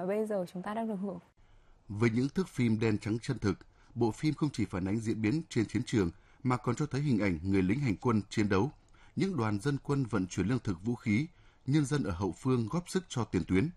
bây giờ chúng ta đang được hưởng. Với những thước phim đen trắng chân thực, bộ phim không chỉ phản ánh diễn biến trên chiến trường mà còn cho thấy hình ảnh người lính hành quân chiến đấu, những đoàn dân quân vận chuyển lương thực vũ khí, nhân dân ở hậu phương góp sức cho tiền tuyến.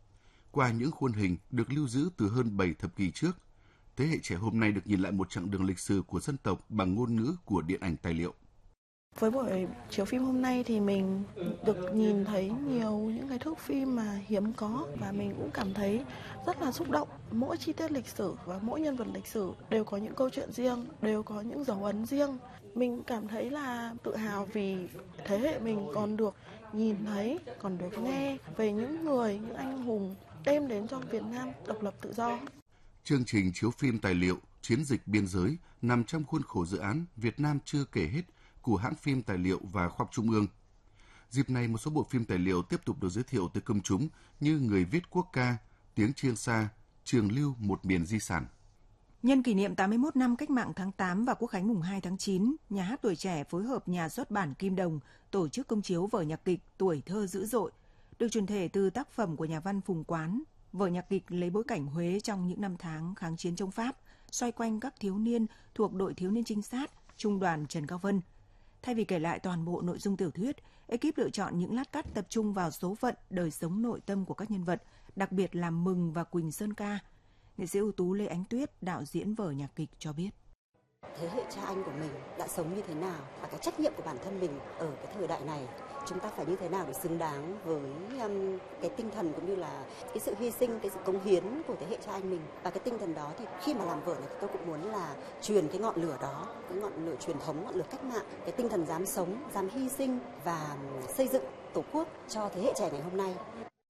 Qua những khuôn hình được lưu giữ từ hơn 7 thập kỷ trước, thế hệ trẻ hôm nay được nhìn lại một chặng đường lịch sử của dân tộc bằng ngôn ngữ của điện ảnh tài liệu. Với buổi chiếu phim hôm nay thì mình được nhìn thấy nhiều những cái thước phim mà hiếm có và mình cũng cảm thấy rất là xúc động. Mỗi chi tiết lịch sử và mỗi nhân vật lịch sử đều có những câu chuyện riêng, đều có những dấu ấn riêng. Mình cảm thấy là tự hào vì thế hệ mình còn được nhìn thấy, còn được nghe về những người, những anh hùng đem đến cho Việt Nam độc lập tự do. Chương trình chiếu phim tài liệu Chiến dịch biên giới nằm trong khuôn khổ dự án Việt Nam chưa kể hết của hãng phim tài liệu và khoa học Trung ương. Dịp này, một số bộ phim tài liệu tiếp tục được giới thiệu tới công chúng như Người viết quốc ca, Tiếng chiêng xa, Trường lưu một miền di sản. Nhân kỷ niệm 81 năm Cách mạng tháng 8 và Quốc khánh mùng 2 tháng 9, Nhà hát Tuổi trẻ phối hợp Nhà xuất bản Kim Đồng tổ chức công chiếu vở nhạc kịch Tuổi thơ dữ dội, được truyền thể từ tác phẩm của nhà văn Phùng Quán. Vở nhạc kịch lấy bối cảnh Huế trong những năm tháng kháng chiến chống Pháp, xoay quanh các thiếu niên thuộc đội thiếu niên trinh sát, Trung đoàn Trần Cao Vân. Thay vì kể lại toàn bộ nội dung tiểu thuyết, ekip lựa chọn những lát cắt tập trung vào số phận, đời sống nội tâm của các nhân vật, đặc biệt là Mừng và Quỳnh Sơn Ca. Nghệ sĩ ưu tú Lê Ánh Tuyết, đạo diễn vở nhạc kịch cho biết. Thế hệ cha anh của mình đã sống như thế nào và cái trách nhiệm của bản thân mình ở cái thời đại này, chúng ta phải như thế nào để xứng đáng với cái tinh thần cũng như là cái sự hy sinh, cái sự cống hiến của thế hệ cha anh mình. Và cái tinh thần đó thì khi mà làm vở này thì tôi cũng muốn là truyền cái ngọn lửa đó, cái ngọn lửa truyền thống, ngọn lửa cách mạng, cái tinh thần dám sống, dám hy sinh và xây dựng Tổ quốc cho thế hệ trẻ ngày hôm nay.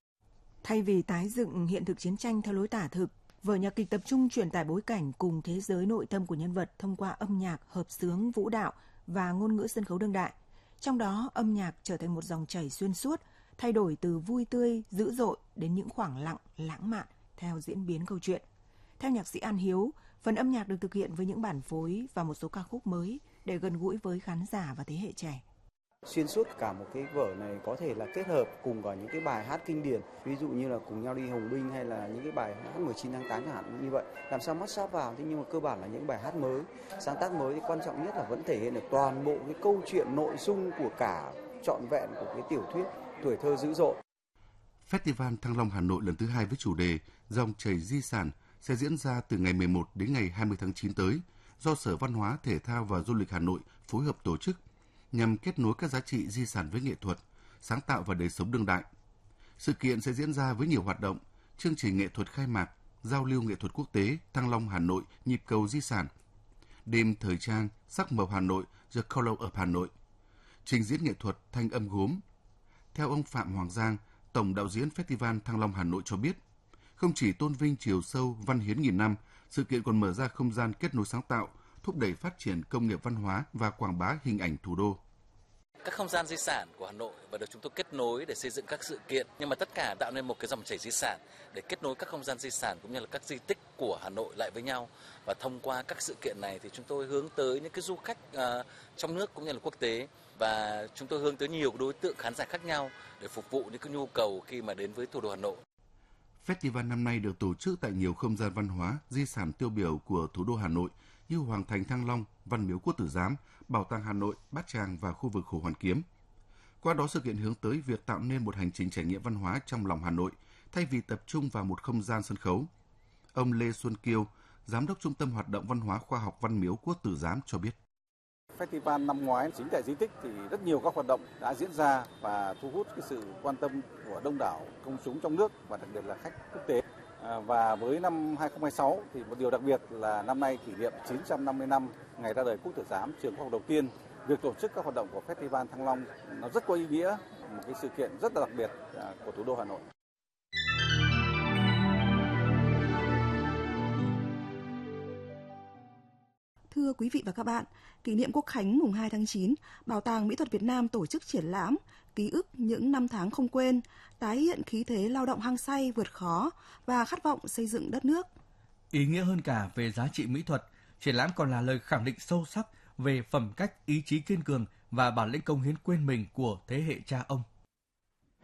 Thay vì tái dựng hiện thực chiến tranh theo lối tả thực, vở nhạc kịch tập trung truyền tải bối cảnh cùng thế giới nội tâm của nhân vật thông qua âm nhạc, hợp xướng, vũ đạo và ngôn ngữ sân khấu đương đại. Trong đó, âm nhạc trở thành một dòng chảy xuyên suốt, thay đổi từ vui tươi, dữ dội đến những khoảng lặng, lãng mạn theo diễn biến câu chuyện. Theo nhạc sĩ An Hiếu, phần âm nhạc được thực hiện với những bản phối và một số ca khúc mới để gần gũi với khán giả và thế hệ trẻ. Xuyên suốt cả một cái vở này có thể là kết hợp cùng vào những cái bài hát kinh điển, ví dụ như là Cùng nhau đi Hồng Binh hay là những cái bài hát 19 tháng 8 chẳng hạn như vậy. Làm sao mắt sáp vào, thế nhưng mà cơ bản là những bài hát mới, sáng tác mới thì quan trọng nhất là vẫn thể hiện được toàn bộ cái câu chuyện nội dung của cả trọn vẹn của cái tiểu thuyết Tuổi thơ dữ dội. Festival Thăng Long Hà Nội lần thứ 2 với chủ đề Dòng chảy di sản sẽ diễn ra từ ngày 11 đến ngày 20 tháng 9 tới, do Sở Văn hóa, Thể thao và Du lịch Hà Nội phối hợp tổ chức, nhằm kết nối các giá trị di sản với nghệ thuật, sáng tạo và đời sống đương đại. Sự kiện sẽ diễn ra với nhiều hoạt động, chương trình nghệ thuật khai mạc, giao lưu nghệ thuật quốc tế Thăng Long Hà Nội nhịp cầu di sản, đêm thời trang sắc màu Hà Nội The Color of Hà Nội, trình diễn nghệ thuật thanh âm gốm. Theo ông Phạm Hoàng Giang, Tổng đạo diễn Festival Thăng Long Hà Nội cho biết, không chỉ tôn vinh chiều sâu văn hiến nghìn năm, sự kiện còn mở ra không gian kết nối sáng tạo, thúc đẩy phát triển công nghiệp văn hóa và quảng bá hình ảnh thủ đô. Các không gian di sản của Hà Nội và được chúng tôi kết nối để xây dựng các sự kiện, nhưng mà tất cả tạo nên một cái dòng chảy di sản để kết nối các không gian di sản cũng như là các di tích của Hà Nội lại với nhau. Và thông qua các sự kiện này thì chúng tôi hướng tới những cái du khách trong nước cũng như là quốc tế, và chúng tôi hướng tới nhiều đối tượng khán giả khác nhau để phục vụ những cái nhu cầu khi mà đến với thủ đô Hà Nội. Festival năm nay được tổ chức tại nhiều không gian văn hóa, di sản tiêu biểu của thủ đô Hà Nội như Hoàng thành Thăng Long, Văn miếu Quốc Tử Giám, Bảo tàng Hà Nội, Bát Tràng và khu vực Hồ Hoàn Kiếm. Qua đó, sự kiện hướng tới việc tạo nên một hành trình trải nghiệm văn hóa trong lòng Hà Nội, thay vì tập trung vào một không gian sân khấu. Ông Lê Xuân Kiêu, Giám đốc Trung tâm Hoạt động Văn hóa Khoa học Văn miếu Quốc Tử Giám cho biết. Festival năm ngoái chính tại di tích thì rất nhiều các hoạt động đã diễn ra và thu hút cái sự quan tâm của đông đảo công chúng trong nước và đặc biệt là khách quốc tế. Và với năm 2026 thì một điều đặc biệt là năm nay kỷ niệm 950 năm ngày ra đời Quốc Tử Giám, trường khoa học đầu tiên. Việc tổ chức các hoạt động của Festival Thăng Long nó rất có ý nghĩa, một cái sự kiện rất là đặc biệt của thủ đô Hà Nội. Thưa quý vị và các bạn, kỷ niệm Quốc khánh mùng 2 tháng 9, Bảo tàng Mỹ thuật Việt Nam tổ chức triển lãm Ký ức những năm tháng không quên, tái hiện khí thế lao động hăng say vượt khó và khát vọng xây dựng đất nước. Ý nghĩa hơn cả về giá trị mỹ thuật, triển lãm còn là lời khẳng định sâu sắc về phẩm cách, ý chí kiên cường và bản lĩnh cống hiến quên mình của thế hệ cha ông.